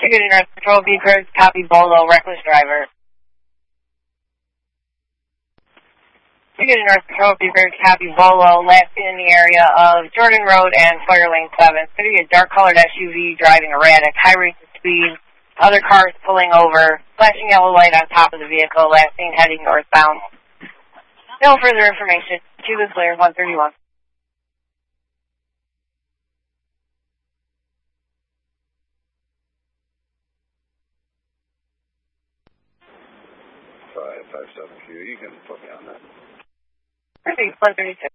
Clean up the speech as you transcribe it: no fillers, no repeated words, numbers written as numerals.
Ticket North Patrol, Beacons, copy Bolo, reckless driver. Ticket North Patrol, Beacons, copy Bolo, last seen in the area of Jordan Road and Fire Lane 7. City, a dark-colored SUV driving erratic, high rates of speed, other cars pulling over, flashing yellow light on top of the vehicle, last seen heading northbound. No further information. Cuban Slayer 131. 557Q, you can put me on that. Perfect, 132.